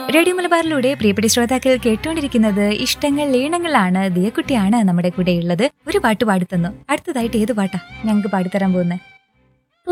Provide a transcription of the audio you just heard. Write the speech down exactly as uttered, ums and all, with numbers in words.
Radio മലബാറിലൂടെ പ്രിയപ്പെട്ട ശ്രോതാക്കൾ കേട്ടുകൊണ്ടിരിക്കുന്നത് ഇഷ്ടങ്ങൾ ഈണങ്ങളാണ്. ദിയക്കുട്ടിയാണ് നമ്മുടെ കൂടെ ഉള്ളത്. ഒരു പാട്ട് പാടിത്തന്നു. അടുത്തതായിട്ട് ഏത് പാട്ടാ ഞങ്ങൾക്ക് പാടിത്തരാൻ പോകുന്നത്?